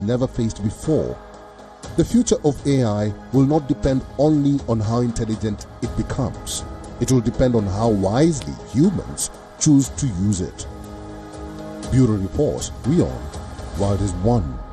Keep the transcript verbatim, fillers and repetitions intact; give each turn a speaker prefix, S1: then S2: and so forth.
S1: never faced before. The future of A I will not depend only on how intelligent it becomes. It will depend on how wisely humans choose to use it. Bureau Report, WION, while it is one.